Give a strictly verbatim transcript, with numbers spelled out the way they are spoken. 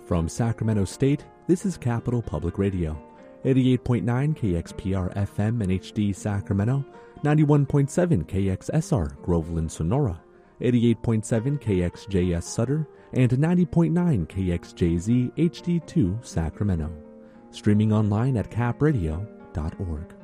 From Sacramento State, this is Capital Public Radio, eighty-eight point nine K X P R F M and H D Sacramento, ninety-one point seven K X S R Groveland Sonora, eighty-eight point seven K X J S Sutter, and ninety point nine K X J Z H D two Sacramento. Streaming online at cap radio dot org.